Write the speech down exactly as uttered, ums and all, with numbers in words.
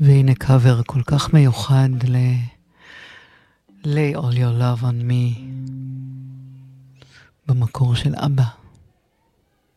והנה קאבר כל כך מיוחד ל... Lay all your love on me במקור של אבא.